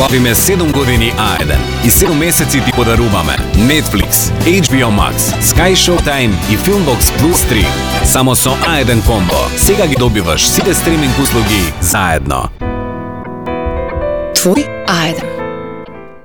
Славиме 7 години А1 и 7 месеци ти подаруваме Netflix, HBO Max, Sky Showtime и Filmbox Plus 3. Само со А1 комбо. Сега ги добиваш сите стриминг услуги заедно. Твој А1.